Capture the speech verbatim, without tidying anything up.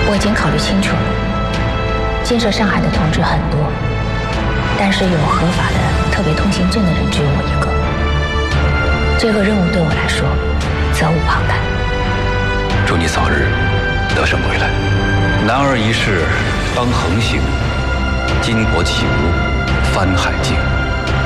我已经考虑清楚了，建设上海的同志很多，但是有合法的特别通行证的人只有我一个。这个任务对我来说责无旁贷。 祝你早日得胜归来。男儿一世当横行，巾帼起舞翻海境。